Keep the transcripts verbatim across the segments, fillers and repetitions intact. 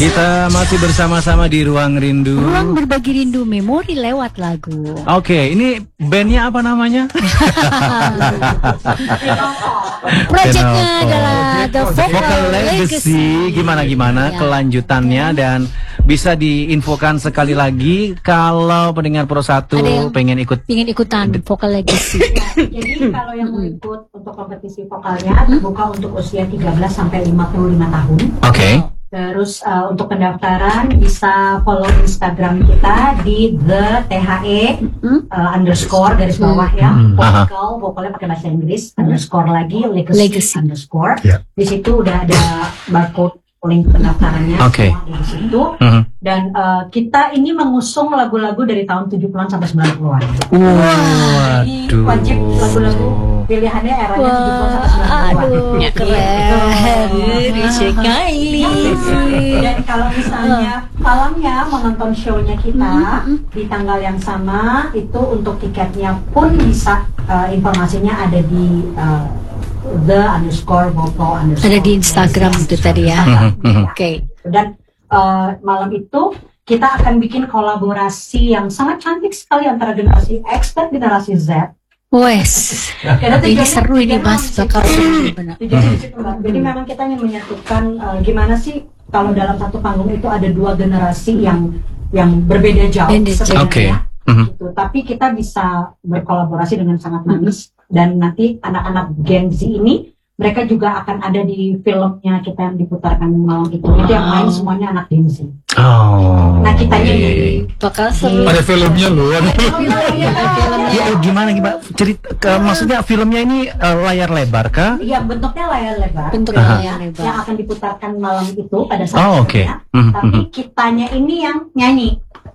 Kita masih bersama-sama di Ruang Rindu. Ruang berbagi rindu memori lewat lagu. Oke, ini bandnya apa namanya? Proyeknya adalah The Vocal, Vocal Legacy. Gimana-gimana ya. kelanjutannya dan bisa diinfokan sekali lagi kalau pendengar Pro satu pengen ikut ingin ikutan Vocal Legacy. Jadi kalau yang mau ikut untuk kompetisi vokalnya terbuka untuk usia tiga belas sampai lima puluh lima tahun. Oke. Okay. Terus uh, untuk pendaftaran bisa follow Instagram kita di the the uh, underscore garis bawah ya. Hmm. Vocal, vokalnya pakai bahasa Inggris, underscore lagi legacy, Legacy. underscore. Yeah. Di situ udah ada barcode link pendaftarannya. Oke. Semua di situ. Uh-huh. Dan uh, kita ini mengusung lagu-lagu dari tahun tujuh puluhan sampai sembilan puluhan. Waduh. Jadi wajib lagu-lagu pilihannya eranya tujuh puluhan sampai sembilan puluhan. Aduh, keren. Risha Kylie. Dan kalau misalnya malamnya mau nonton show-nya kita di tanggal yang sama, itu untuk tiketnya pun bisa uh, informasinya ada di uh, the underscore vocal underscore. Ada di Instagram itu tadi ya. Oke. Okay. Dan uh, malam itu kita akan bikin kolaborasi yang sangat cantik sekali antara generasi X dan generasi Z. Wes. Ini seru ini Mas, bakal seru benar. Jadi, jadi memang kita ingin menyatukan uh, gimana sih kalau dalam satu panggung itu ada dua generasi yang yang berbeda jauh sebenarnya. Okay. Gitu. Tapi kita bisa berkolaborasi dengan sangat manis dan nanti anak-anak Gen Z ini mereka juga akan ada di filmnya kita yang diputarkan malam itu. Itu yang main semuanya anak Gen Z. Oh. Nah kitanya okay. di bakal seru. Ada filmnya loh. Ada Ya, eh, gimana gimana cerita ke, maksudnya filmnya ini uh, layar lebar kah? Iya bentuknya layar lebar. Bentuknya Aha. layar lebar. Yang akan diputarkan malam itu pada saat Oh, oke. Okay. Mm-hmm. Tapi kitanya ini yang nyanyi.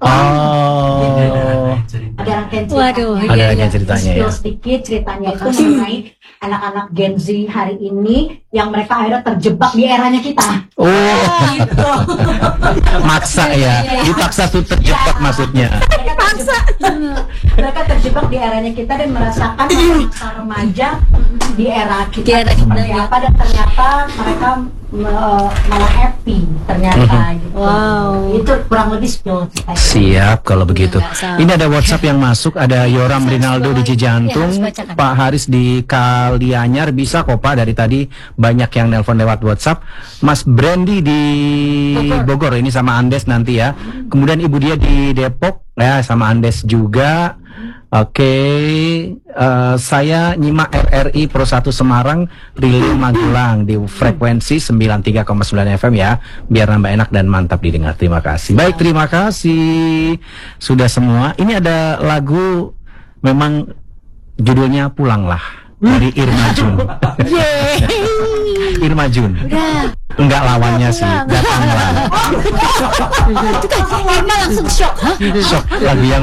Oh. Ada rangkaian cerita. Waduh, ada rangkaian ceritanya ya. Sedikit ceritanya itu mengenai anak-anak Gen Z hari ini yang mereka akhirnya terjebak di eranya kita. Oh. Gitu. Maksa ya. Dipaksa tuh terjebak maksudnya. Mereka terjebak, mereka terjebak di eranya kita dan merasakan masa remaja di era kita. Di era kita, seperti ya. apa dan ternyata mereka uh, malah happy ternyata gitu. Wow. Itu kurang lebih spill kita. Siap kalau begitu. nggak salah. Ini ada WhatsApp yang masuk, ada Yoram Rinaldo di Cijantung, Ya, harus bacakan. Pak Haris di Kalianyar, bisa kok Pak, dari tadi banyak yang nelpon lewat WhatsApp. Mas Brandy di Bogor, ini sama Andes nanti ya. Kemudian Ibu dia di Depok ya sama Andes juga. Oke, uh, saya nyimak R R I Pro satu Semarang, Rilly Magelang di frekuensi sembilan puluh tiga koma sembilan F M ya, biar nambah enak dan mantap didengar. Terima kasih. Baik, terima kasih. Sudah semua. Ini ada lagu memang judulnya Pulanglah dari Irma Jun. Irma Jun. Udah. Enggak lawannya sih, datanglah. Irma langsung shock. Hah? Shock lagu yang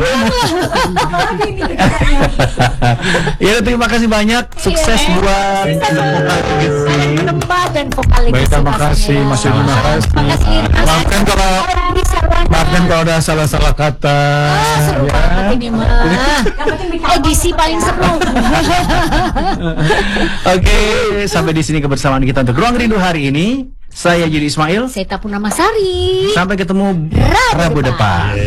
ya, terima kasih banyak. Sukses buat Lembah dan Vocal Legacy. Baik, terima kasih Mas Yudi, terima kasih. Maafkan kalau maafkan kalau ada salah-salah kata. Ah, seru Ya. banget ini mah. Edisi paling seru. Oke, sampai di sini kebersamaan kita untuk Ruang Rindu hari ini. Saya Yudi Ismail. Saya Tapuna Masari. Sampai ketemu Rabu Rabu depan. depan.